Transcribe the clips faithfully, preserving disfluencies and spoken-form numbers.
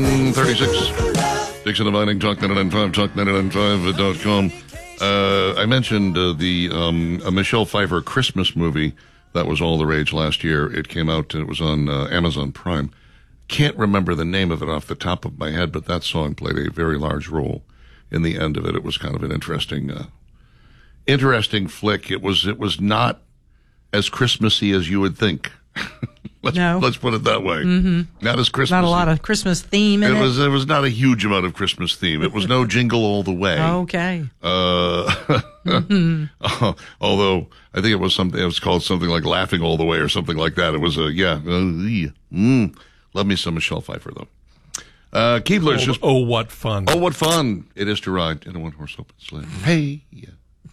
thirty-six. Dixon Dividing, Talk ninety-nine point five, Talk ninety-nine point five dot com. Uh, I mentioned uh, the um, a Michelle Pfeiffer Christmas movie that was all the rage last year. It came out, it was on uh, Amazon Prime. Can't remember the name of it off the top of my head, but that song played a very large role in the end of it. It was kind of an interesting, uh, interesting flick. It was, it was not as Christmassy as you would think. let's, no. let's put it that way. Mm-hmm. Not as Christmassy. Not a lot of Christmas theme in it. it. Was, it was not a huge amount of Christmas theme. It was no Jingle All the Way. Okay. Uh, mm-hmm. Although I think it was something, it was called something like Laughing All the Way or something like that. It was a, yeah. Uh, mm. Love me some Michelle Pfeiffer, though. Uh, Keebler's oh, just. Oh, what fun. Oh, what fun it is to ride in a one horse open sleigh. Hey, yeah.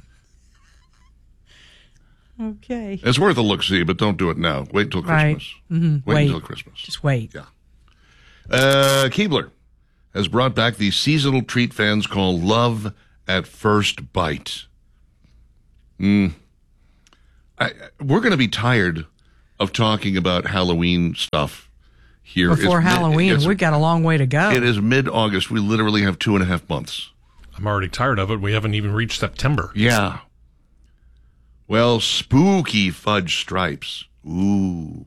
Okay. It's worth a look-see, but don't do it now. Wait till Christmas. Right. Mm-hmm. Wait, Wait until Christmas. Just wait. Yeah. Uh, Keebler has brought back the seasonal treat fans call Love at First Bite. Mm. I, we're going to be tired of talking about Halloween stuff here. Before it's Halloween, mid, we've got a long way to go. It is mid-August. We literally have two and a half months. I'm already tired of it. We haven't even reached September. Yeah. Well, spooky fudge stripes. Ooh.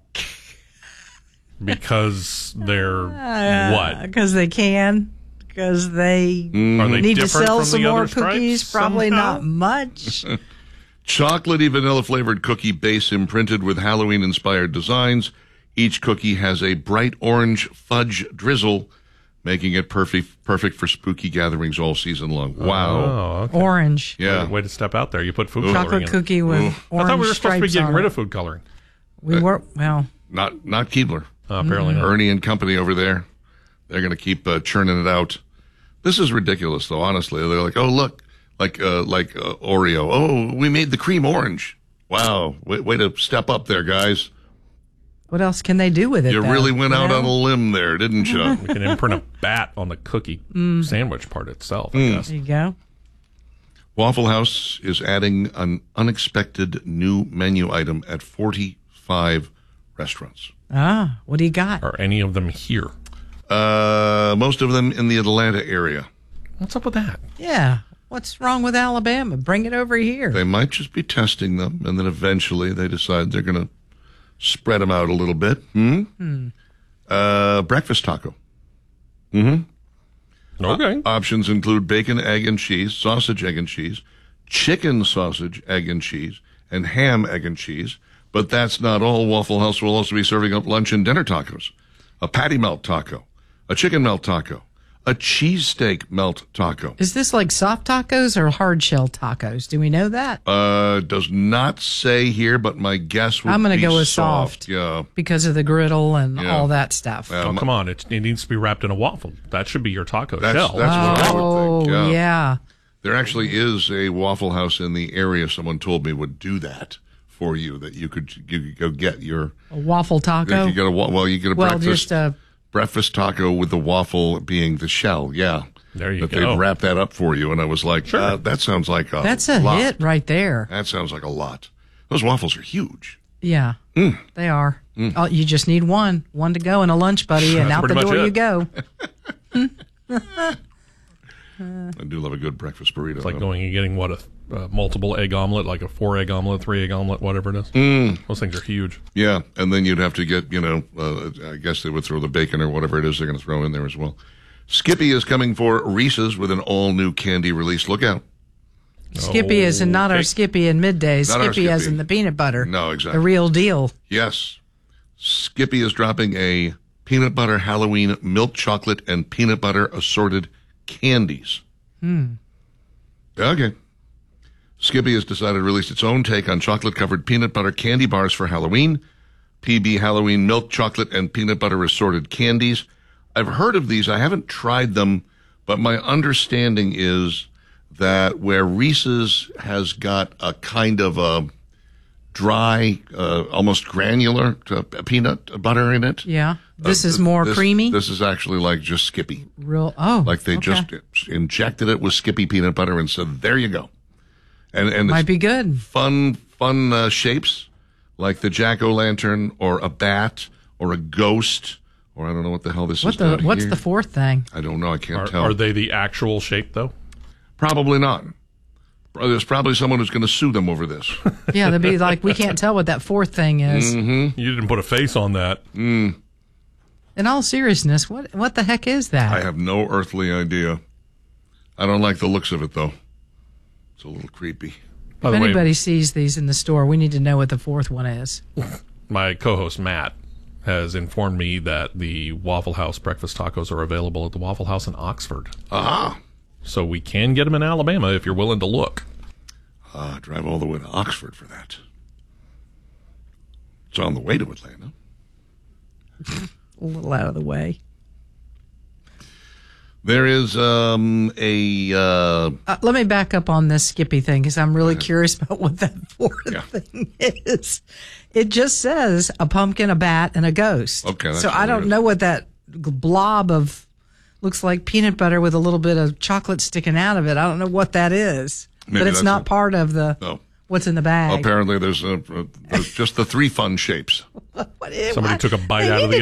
Because they're uh, what? Because they can. Because they, mm. Are they need to sell from some the more other cookies. stripes Probably somehow? not much. Chocolatey vanilla-flavored cookie base imprinted with Halloween-inspired designs. Each cookie has a bright orange fudge drizzle, making it perfect perfect for spooky gatherings all season long. Wow. Oh, okay. Orange. Yeah. Way to step out there. You put food Chocolate coloring in cookie it. with Ooh. orange I thought we were supposed to be stripes getting on rid it. of food coloring. We were, well. Not not Keebler. Uh, apparently not. Ernie and company over there, they're going to keep uh, churning it out. This is ridiculous, though, honestly. They're like, oh, look, like uh, like uh, Oreo. Oh, we made the cream orange. Wow. Way, way to step up there, guys. What else can they do with it? You though? really went you out know? on a limb there, didn't you? We can imprint a bat on the cookie Mm. sandwich part itself, I Mm. guess. There you go. Waffle House is adding an unexpected new menu item at forty-five restaurants. Ah, what do you got? Are any of them here? Uh, most of them in the Atlanta area. What's up with that? Yeah. What's wrong with Alabama? Bring it over here. They might just be testing them, and then eventually they decide they're going to spread them out a little bit. Hmm? Hmm. Uh, breakfast taco. Mm-hmm. Okay. Uh, options include bacon, egg, and cheese, sausage, egg, and cheese, chicken, sausage, egg, and cheese, and ham, egg, and cheese. But that's not all. Waffle House will also be serving up lunch and dinner tacos, a patty melt taco, a chicken melt taco, a cheesesteak melt taco. Is this like soft tacos or hard shell tacos? Do we know that? Uh, does not say here, but my guess would I'm going be to go with soft. soft. Yeah. Because of the griddle and Yeah. all that stuff. Yeah. Oh, come on. It, it needs to be wrapped in a waffle. That should be your taco That's, shell. that's what I would oh, think. Yeah. yeah. There actually is a Waffle House in the area. Someone told me would do that for you, that you could you could go get your A waffle taco. you get a wa- well you get a well, breakfast just a breakfast taco with the waffle being the shell. Yeah, There you that go. they'd wrap that up for you, and I was like, Sure. uh, that sounds like a that's a lot. hit right there. That sounds like a lot. Those waffles are huge. Yeah, Mm. they are. Oh, you just need one, one to go in a lunch, buddy, and That's out the pretty much door it. you go. I do love a good breakfast burrito. It's like though. going and getting, what, a uh, multiple egg omelet, like a four egg omelet, three egg omelet, whatever it is. Mm. Those things are huge. Yeah, and then you'd have to get, you know, uh, I guess they would throw the bacon or whatever it is they're going to throw in there as well. Skippy is coming for Reese's with an all-new candy release. Look out. Skippy as in not our Okay. Skippy in midday. Not our Skippy as Skippy. in the peanut butter. No, exactly. The real deal. Yes. Skippy is dropping a peanut butter Halloween milk chocolate and peanut butter assorted candies. Hmm. Okay. Skippy has decided to release its own take on chocolate-covered peanut butter candy bars for Halloween. P B Halloween milk chocolate and peanut butter assorted candies. I've heard of these. I haven't tried them, but my understanding is that where Reese's has got a kind of a dry, uh, almost granular uh, peanut butter in it. Yeah. This Uh, is more this, creamy. This is actually like just Skippy. Real. Oh. Like they okay. just injected it with Skippy peanut butter and said, there you go. And, and Might it's be good. fun, fun uh, shapes like the jack-o'-lantern or a bat or a ghost or or I don't know what the hell this What is. the? down What's here. the fourth thing? I don't know. I can't Are, tell. are they the actual shape, though? Probably not. There's probably someone who's going to sue them over this. Yeah, they'd be like, we can't tell what that fourth thing is. Mm-hmm. You didn't put a face on that. Mm. In all seriousness, what what the heck is that? I have no earthly idea. I don't like the looks of it, though. It's a little creepy. By if the anybody way, sees these in the store, we need to know what the fourth one is. my co-host Matt has informed me that the Waffle House breakfast tacos are available at the Waffle House in Oxford. Ah. So we can get them in Alabama if you're willing to look. Ah, drive all the way to Oxford for that. It's on the way to Atlanta. A little out of the way. There is um, a... Uh, Uh, let me back up on this Skippy thing because I'm really curious about what that fourth Yeah. thing is. It just says a pumpkin, a bat, and a ghost. Okay, that's so what I it don't is. know what that blob of looks like peanut butter with a little bit of chocolate sticking out of it. I don't know what that is, Maybe but it's that's not it. part of the no. what's in the bag. Apparently there's, a, a, there's just the three fun shapes. What is, Somebody why- took a bite they out of need the